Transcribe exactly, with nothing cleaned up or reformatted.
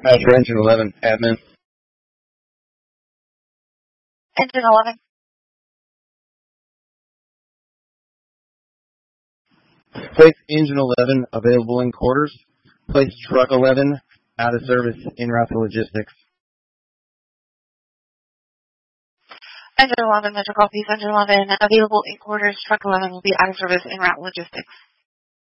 Asher Engine eleven, admin. Engine eleven. Place Engine eleven available in quarters. Place Truck eleven out of service en route to logistics. Engine eleven, Metro copies. Engine eleven available in quarters. Truck eleven will be out of service en route logistics.